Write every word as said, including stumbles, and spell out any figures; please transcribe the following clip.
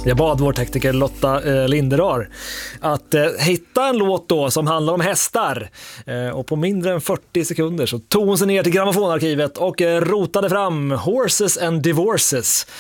Jag bad vår tekniker Lotta eh, Linderar att eh, hitta en låt då som handlar om hästar. Eh, och på mindre än fyrtio sekunder så tog hon sig ner till grammofonarkivet och eh, rotade fram Horses and Divorces